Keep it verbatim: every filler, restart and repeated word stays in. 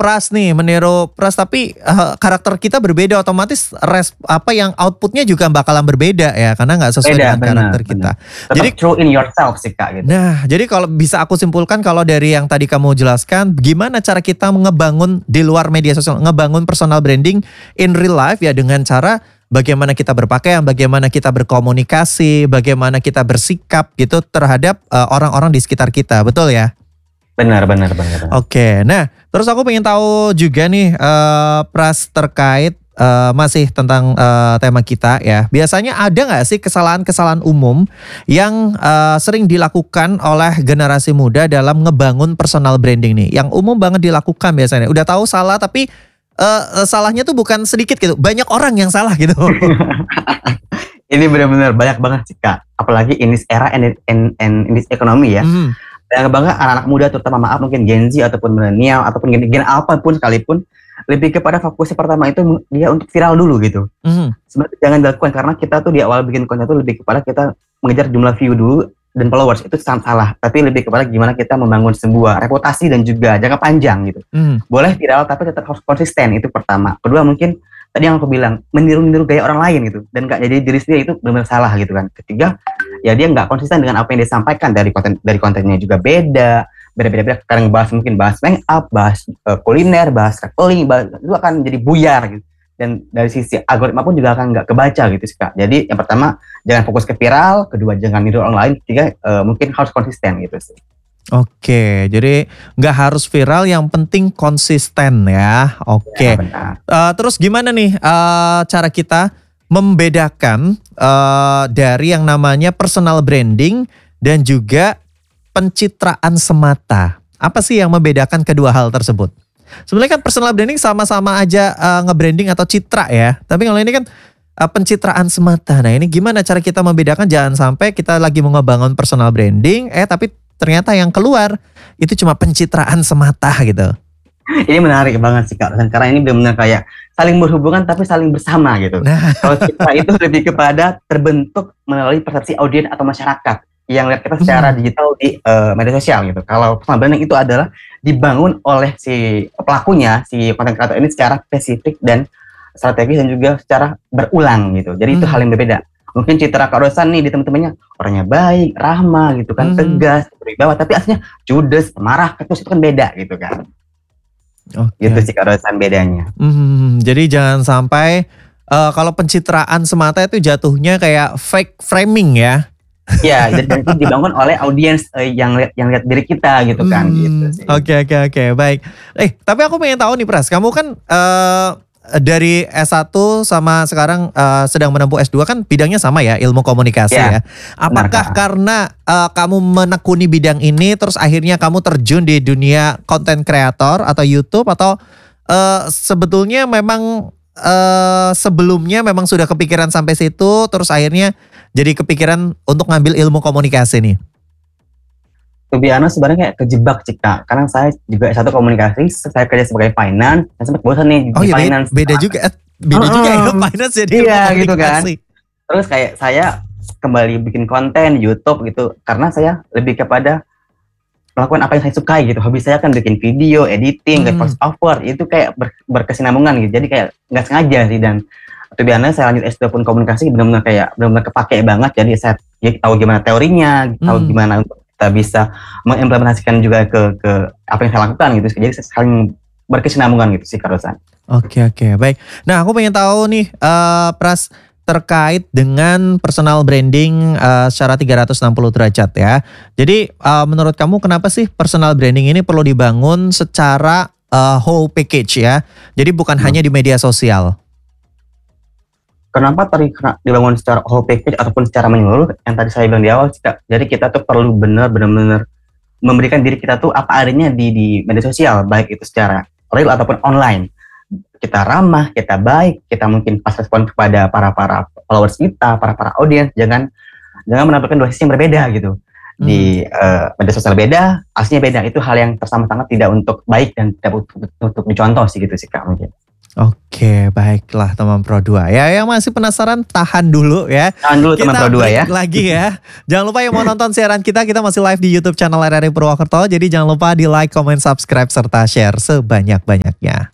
Pras nih, meniru Pras tapi uh, karakter kita berbeda, otomatis res, apa yang outputnya juga bakalan berbeda ya, karena nggak sesuai Beda, dengan bener, karakter kita. bener. Jadi Tetap true in yourself sih Kak gitu. Nah, jadi kalau bisa aku simpulkan kalau dari yang tadi kamu jelaskan, gimana cara kita ngebangun di luar media sosial, ngebangun personal branding in real life ya dengan cara bagaimana kita berpakaian, bagaimana kita berkomunikasi, bagaimana kita bersikap gitu terhadap uh, orang-orang di sekitar kita, betul ya? Benar, benar, benar. Oke, nah terus aku pengen tahu juga nih uh, Pras terkait uh, masih tentang uh, tema kita ya. Biasanya ada nggak sih kesalahan-kesalahan umum yang uh, sering dilakukan oleh generasi muda dalam ngebangun personal branding nih? Yang umum banget dilakukan biasanya. Udah tahu salah tapi uh, salahnya tuh bukan sedikit gitu. Banyak orang yang salah gitu. Ini benar-benar banyak banget sih Kak. Apalagi in this era and in, in, in this economy ya. Hmm. Banyak banget anak-anak muda terutama maaf mungkin Gen Z ataupun milenial ataupun gen, gen apapun sekalipun lebih kepada fokusnya pertama itu dia untuk viral dulu gitu. Mm. Sebenarnya jangan dilakukan karena kita tuh di awal bikin konten itu lebih kepada kita mengejar jumlah view dulu dan followers, itu sangat salah. Tapi lebih kepada gimana kita membangun sebuah reputasi dan juga jangka panjang gitu. Mm. Boleh viral tapi tetap harus konsisten, itu pertama. Kedua mungkin tadi yang aku bilang meniru-niru gaya orang lain gitu dan gak jadi diri sendiri, itu benar-benar salah gitu kan. Ketiga ya dia nggak konsisten dengan apa yang dia sampaikan, dari konten dari kontennya juga beda. Beda-beda, sekarang bahas mungkin bahas make up, bahas uh, kuliner, bahas traveling, bahas, itu akan jadi buyar gitu. Dan dari sisi algoritma pun juga akan nggak kebaca gitu sih Kak. Jadi yang pertama jangan fokus ke viral, kedua jangan niru orang lain, ketiga uh, mungkin harus konsisten gitu sih. Oke, jadi nggak harus viral, yang penting konsisten ya. Oke. Ya, uh, terus gimana nih uh, cara kita membedakan uh, dari yang namanya personal branding dan juga pencitraan semata? Apa sih yang membedakan kedua hal tersebut? Sebenarnya kan personal branding sama-sama aja uh, nge-branding atau citra ya. Tapi kalau ini kan uh, pencitraan semata. Nah ini gimana cara kita membedakan, jangan sampai kita lagi mau ngebangun personal branding, eh tapi ternyata yang keluar itu cuma pencitraan semata gitu. Ini menarik banget sih Kak, karena ini benar-benar kayak saling berhubungan tapi saling bersama gitu. Nah. Kalau citra itu lebih kepada terbentuk melalui persepsi audiens atau masyarakat yang lihat kita secara hmm. digital di uh, media sosial gitu. Kalau personal branding itu adalah dibangun oleh si pelakunya, si content creator ini secara spesifik dan strategis dan juga secara berulang gitu. Jadi hmm. itu hal yang berbeda. Mungkin citra Kak Rosan nih di teman-temannya orangnya baik, ramah gitu kan, hmm. tegas, berwibawa, tapi aslinya judes, marah, ketus, itu kan beda gitu kan. Okay. Gitu sih Kak Rosan bedanya. Hmm, jadi jangan sampai uh, kalau pencitraan semata itu jatuhnya kayak fake framing ya. Ya, dan itu dibangun oleh audiens uh, yang lihat yang lihat diri kita gitu kan. Hmm, gitu sih. Oke oke oke baik. Eh tapi aku pengen tahu nih Pras, kamu kan uh, dari S satu sama sekarang uh, sedang menempuh S dua kan bidangnya sama ya, ilmu komunikasi ya. ya. Apakah benar, karena uh, kamu menekuni bidang ini terus akhirnya kamu terjun di dunia content creator atau YouTube, atau uh, sebetulnya memang uh, sebelumnya memang sudah kepikiran sampai situ terus akhirnya jadi kepikiran untuk ngambil ilmu komunikasi nih? To be honest, sebenarnya kayak kejebak sih Kak, karena saya juga S satu komunikasi, saya kerja sebagai finance, saya sempat bosan nih oh, di iya, finance. Beda juga, beda uh, juga ya finance jadi iya, gitu kan. Terus kayak saya kembali bikin konten YouTube gitu, karena saya lebih kepada melakukan apa yang saya sukai gitu. Hobi saya kan bikin video, editing, hmm. voice over, itu kayak ber, berkesinambungan gitu. Jadi kayak nggak sengaja sih, dan to be honest, saya lanjut S dua pun komunikasi benar-benar kayak benar-benar kepake banget. Jadi saya ya, tahu gimana teorinya, tahu hmm. gimana untuk kita bisa mengimplementasikan juga ke ke apa yang saya lakukan gitu. Jadi saling berkesinambungan gitu sih Kak Rosan. Oke oke baik. Nah aku pengen tahu nih uh, Pras, terkait dengan personal branding uh, secara tiga ratus enam puluh derajat ya. Jadi uh, menurut kamu kenapa sih personal branding ini perlu dibangun secara uh, whole package ya? Jadi bukan hmm. hanya di media sosial. Kenapa tadi dibangun secara whole package ataupun secara menyeluruh? Yang tadi saya bilang di awal, jadi kita tuh perlu benar-benar memberikan diri kita tuh apa adanya di di media sosial, baik itu secara real ataupun online. Kita ramah, kita baik, kita mungkin pas respon kepada para para followers kita, para para audiens, jangan jangan menampilkan dua sisi yang berbeda gitu. Hmm. Di uh, media sosial beda, aslinya beda. Itu hal yang tersama sangat tidak untuk baik dan tidak untuk, untuk dicontoh sih gitu sih Kak mungkin. Oke, baiklah teman Pro dua. Ya, yang masih penasaran tahan dulu ya. Tahan dulu teman Pro dua ya. Kita lagi ya. Jangan lupa yang mau nonton siaran kita, kita masih live di YouTube channel R R I Purwokerto. Jadi jangan lupa di like, comment, subscribe, serta share sebanyak-banyaknya.